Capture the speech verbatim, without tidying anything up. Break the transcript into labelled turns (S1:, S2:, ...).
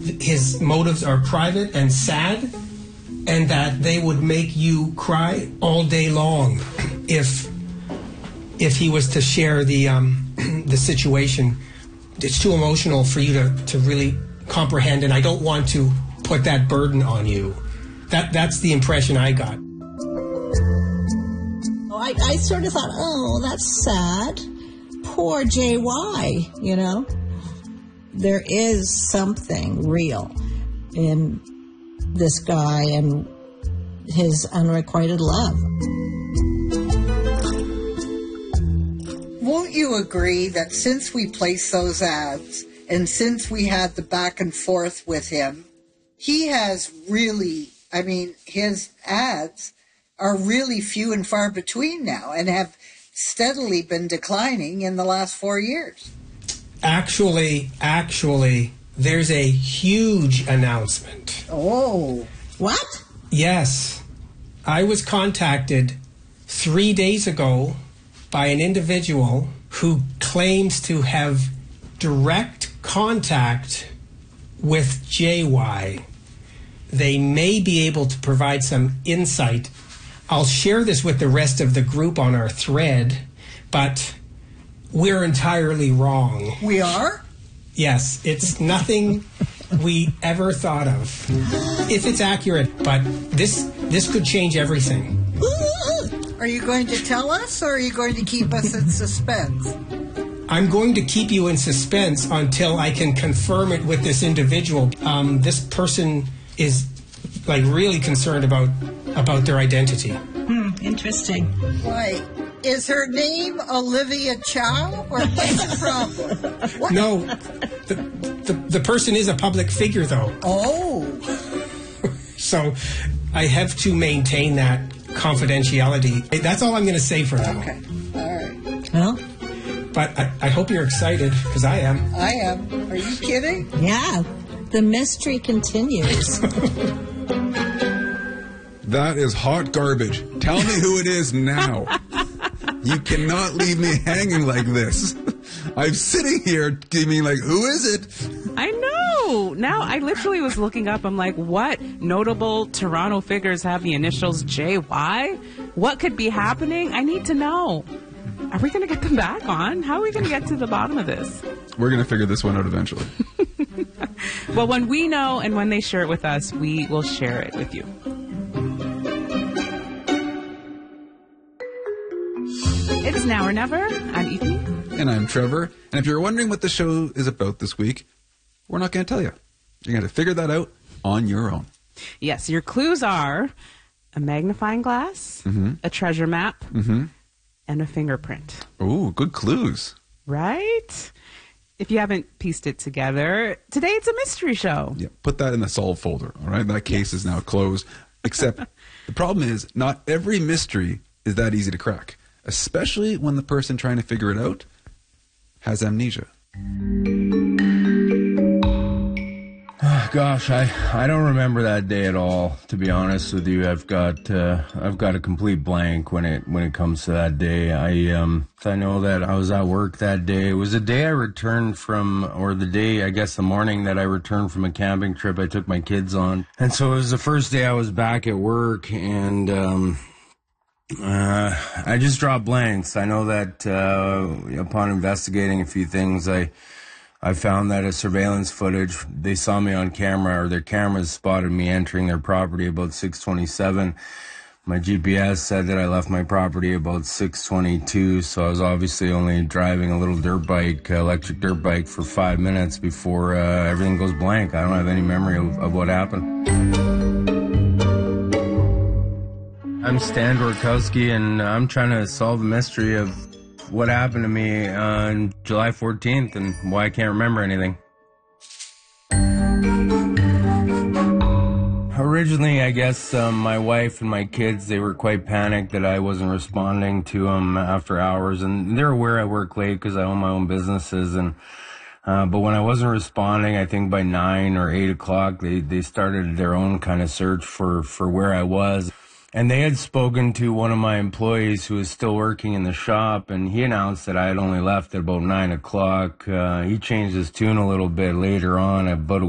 S1: his motives are private and sad, and that they would make you cry all day long if if he was to share the um, the situation. It's too emotional for you to, to really comprehend, and I don't want to put that burden on you. That that's the impression I got.
S2: I, I sort of thought, oh, that's sad. Poor J Y, you know. There is something real in this guy and his unrequited love.
S3: Won't you agree that since we placed those ads and since we had the back and forth with him, he has really, I mean, his ads are really few and far between now and have steadily been declining in the last four years.
S1: Actually, actually, there's a huge announcement.
S3: Oh.
S2: What?
S1: Yes. I was contacted three days ago by an individual who claims to have direct contact with J Y. They may be able to provide some insight. I'll share this with the rest of the group on our thread, but we're entirely wrong.
S3: We are?
S1: Yes, it's nothing we ever thought of. If it's accurate, but this this could change everything.
S3: Are you going to tell us, or are you going to keep us in suspense?
S1: I'm going to keep you in suspense until I can confirm it with this individual. Um, this person is like really concerned about about their identity.
S2: Hmm, interesting.
S3: Why? Is her name Olivia Chow, or what's the problem? What?
S1: No, the, the the person is a public figure, though.
S3: Oh.
S1: So I have to maintain that confidentiality. That's all I'm going to say for now.
S3: Okay. All right.
S2: Well,
S1: but I, I hope you're excited, because I am.
S3: I am. Are you kidding?
S2: yeah, the mystery continues.
S4: That is hot garbage. Tell me who it is now. You cannot leave me hanging like this. I'm sitting here giving like, who is it?
S5: I know. Now I literally was looking up. I'm like, what notable Toronto figures have the initials J Y? What could be happening? I need to know. Are we going to get them back on? How are we going to get to the bottom of this?
S4: We're going to figure this one out eventually.
S5: Well, when we know and when they share it with us, we will share it with you. It's Now or Never. I'm Ethan.
S4: And I'm Trevor. And if you're wondering what the show is about this week, we're not going to tell you. You're going to figure that out on your own.
S5: Yes, your clues are a magnifying glass,
S4: mm-hmm.
S5: a treasure map,
S4: mm-hmm.
S5: and a fingerprint.
S4: Ooh, good clues.
S5: Right? If you haven't pieced it together, today it's a mystery show.
S4: Yeah, put that in the solved folder, all right? That case is now closed. Except the problem is not every mystery is that easy to crack, especially when the person trying to figure it out has amnesia.
S6: Gosh, I, I don't remember that day at all. To be honest with you, I've got uh, I've got a complete blank when it when it comes to that day. I um I know that I was at work that day. It was the day I returned from, or the day I guess the morning that I returned from a camping trip I took my kids on, and so it was the first day I was back at work, and um. Uh, I just dropped blanks. I know that uh, upon investigating a few things, I I found that a surveillance footage, they saw me on camera, or their cameras spotted me entering their property about six twenty-seven. My G P S said that I left my property about six twenty-two, so I was obviously only driving a little dirt bike, uh, electric dirt bike, for five minutes before uh, everything goes blank. I don't have any memory of, of what happened. I'm Stan Gorkowski, and I'm trying to solve the mystery of what happened to me on July fourteenth and why I can't remember anything. Originally, I guess um, my wife and my kids, they were quite panicked that I wasn't responding to them after hours, and they're aware I work late because I own my own businesses, and uh, but when I wasn't responding, I think by nine or eight o'clock, they, they started their own kind of search for, for where I was. And they had spoken to one of my employees who was still working in the shop, and he announced that I had only left at about nine o'clock. Uh, he changed his tune a little bit later on, about a